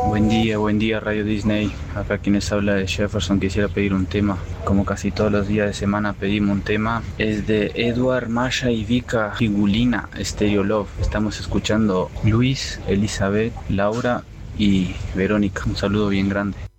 Buen día Radio Disney. Acá quienes habla de Jefferson, quisiera pedir un tema. Como casi todos los días de semana pedimos un tema. Es de Edward, Masha y Vika Figulina, Stereo Love. Estamos escuchando Luis, Elizabeth, Laura y Verónica. Un saludo bien grande.